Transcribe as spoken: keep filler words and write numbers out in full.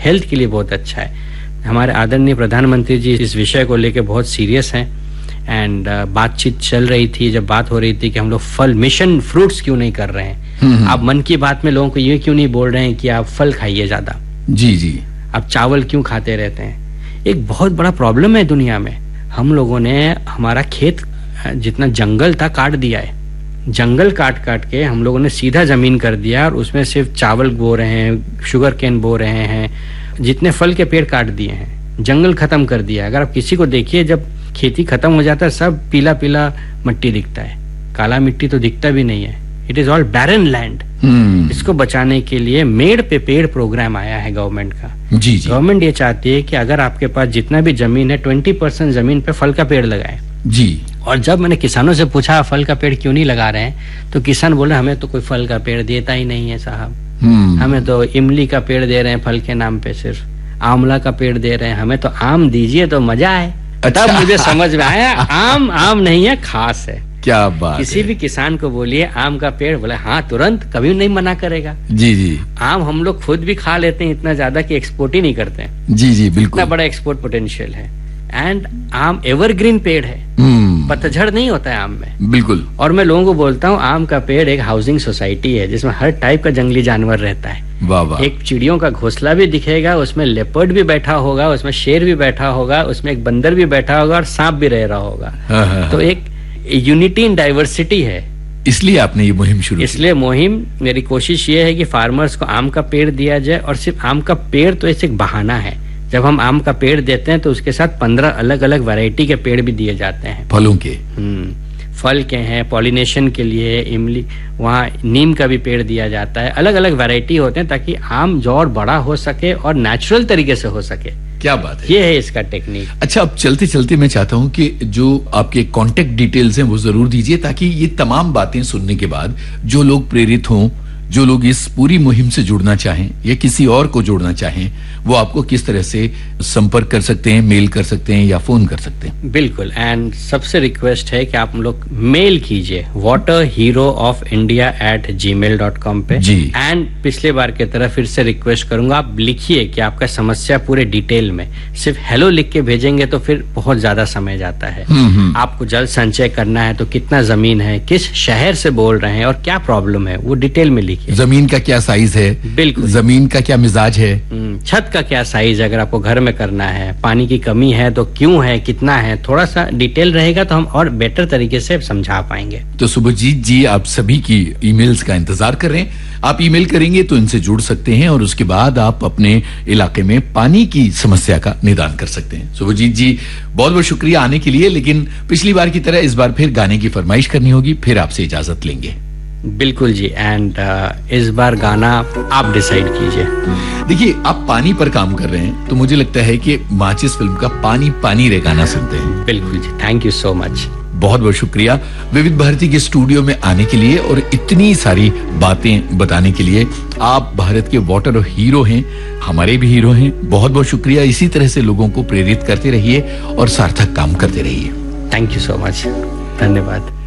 Health के लिए बहुत अच्छा है। हमारे आदरणीय प्रधानमंत्री जी इस विषय को लेकर बहुत सीरियस हैं एंड uh, बातचीत चल रही थी, जब बात हो रही थी कि हम लोग फल मिशन फ्रूट्स क्यों नहीं कर रहे हैं। आप मन की बात में लोगों को ये क्यों नहीं बोल रहे हैं कि आप फल खाइए ज्यादा, जी जी आप चावल क्यों खाते रहते हैं। एक बहुत बड़ा प्रॉब्लम है दुनिया में, हम लोगों ने हमारा खेत जितना जंगल था काट दिया है। जंगल काट काट के हम लोगों ने सीधा जमीन कर दिया और उसमें सिर्फ चावल बो रहे हैं, शुगर केन बो रहे हैं, जितने फल के पेड़ काट दिए हैं, जंगल खत्म कर दिया। अगर आप किसी को देखिए जब खेती खत्म हो जाता है सब पीला पीला मिट्टी दिखता है, काला मिट्टी तो दिखता भी नहीं है। It is all barren land. इसको बचाने के लिए मेड़ पे पेड़ प्रोग्राम आया है गवर्नमेंट का। जी जी गवर्नमेंट ये चाहती है कि अगर आपके पास जितना भी जमीन है ट्वेंटी परसेंट जमीन पे फल का पेड़ लगाए। जी और जब मैंने किसानों से पूछा फल का पेड़ क्यों नहीं लगा रहे हैं, तो किसान बोले हमें तो कोई फल का पेड़ देता ही नहीं है साहब, हमें तो इमली का पेड़ दे रहे हैं फल के नाम पे, सिर्फ आंवला का पेड़ दे रहे हैं, हमें तो आम दीजिए तो मजा आए। अच्छा। तब मुझे समझ में आया आम आम नहीं है, खास है। क्या बात किसी है? भी किसान को बोलिए आम का पेड़, बोले हाँ तुरंत, कभी नहीं मना करेगा। जी जी आम हम लोग खुद भी खा लेते हैं इतना ज्यादा कि एक्सपोर्ट ही नहीं करते हैं। जी जी बिल्कुल, इतना बड़ा एक्सपोर्ट पोटेंशियल है। एंड आम एवरग्रीन पेड़ है, पतझड़ नहीं होता है आम में। बिल्कुल। और मैं लोगों को बोलता हूँ आम का पेड़ एक हाउसिंग सोसाइटी है जिसमें हर टाइप का जंगली जानवर रहता है। वाह वाह। एक चिड़ियों का घोंसला भी दिखेगा, उसमें लेपर्ड भी बैठा होगा, उसमें शेर भी बैठा होगा, उसमें एक बंदर भी बैठा होगा और सांप भी रह रहा होगा। हाँ, हाँ, तो एक यूनिटी इन डाइवर्सिटी है। इसलिए आपने ये मुहिम शुरू इसलिए मुहिम मेरी कोशिश ये है कि फार्मर्स को आम का पेड़ दिया जाए। और सिर्फ आम का पेड़ तो एक बहाना है, जब हम आम का पेड़ देते हैं तो उसके साथ पंद्रह अलग अलग वैरायटी के पेड़ भी दिए जाते हैं फलों के। हम्म फल के हैं, पॉलिनेशन के लिए इमली, वहाँ नीम का भी पेड़ दिया जाता है, अलग अलग वैरायटी होते हैं ताकि आम जो और बड़ा हो सके और नेचुरल तरीके से हो सके। क्या बात है, ये है इसका टेक्निक। अच्छा अब चलते चलते मैं चाहता हूँ कि जो आपके कांटेक्ट डिटेल्स हैं वो जरूर दीजिए ताकि ये तमाम बातें सुनने के बाद जो लोग प्रेरित हों, जो लोग इस पूरी मुहिम से जुड़ना चाहें या किसी और को जोड़ना चाहें, वो आपको किस तरह से संपर्क कर सकते हैं, मेल कर सकते हैं या फोन कर सकते हैं? बिल्कुल, एंड सबसे रिक्वेस्ट है कि आप लोग मेल कीजिए water hero of India at ji mail dot com पे जी। एंड पिछले बार की तरह फिर से रिक्वेस्ट करूंगा, आप लिखिए कि आपका समस्या पूरे डिटेल में, सिर्फ हेलो लिख के भेजेंगे तो फिर बहुत ज्यादा समय जाता है। आपको जल संचय करना है तो कितना जमीन है, किस शहर से बोल रहे हैं और क्या प्रॉब्लम है, वो डिटेल में लिखिए। जमीन का क्या साइज है, बिल्कुल जमीन का क्या मिजाज है, छत का क्या साइज है, अगर आपको घर में करना है, पानी की कमी है तो क्यों है, कितना है, थोड़ा सा डिटेल रहेगा तो हम और बेटर तरीके से समझा पाएंगे। तो सुभजीत जी आप सभी की ईमेल्स का इंतजार कर रहे हैं, आप ईमेल करेंगे तो इनसे जुड़ सकते हैं और उसके बाद आप अपने इलाके में पानी की समस्या का निदान कर सकते हैं। सुभजीत जी बहुत बहुत शुक्रिया आने के लिए, लेकिन पिछली बार की तरह इस बार फिर गाने की फरमाइश करनी होगी, फिर आपसे इजाजत लेंगे। बिल्कुल जी, एंड uh, इस बार गाना आप डिसाइड कीजिए। देखिए आप पानी पर काम कर रहे हैं तो मुझे लगता है कि माचिस फिल्म का पानी पानी रे गाना सुनते हैं। बिल्कुल जी, थैंक यू सो मच। बहुत बहुत शुक्रिया विविध भारती के स्टूडियो में आने के लिए और इतनी सारी बातें बताने के लिए। आप भारत के वाटर हीरो हैं, हमारे भी हीरो हैं। बहुत बहुत शुक्रिया, इसी तरह से लोगों को प्रेरित करते रहिए और सार्थक काम करते रहिए। थैंक यू सो मच, धन्यवाद।